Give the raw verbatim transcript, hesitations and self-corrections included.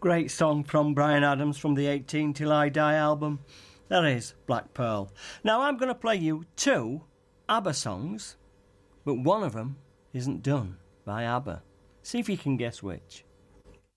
Great song from Bryan Adams from the eighteen Till I Die album. That is Black Pearl. Now I'm going to play you two ABBA songs, but one of them isn't done by ABBA. See if you can guess which.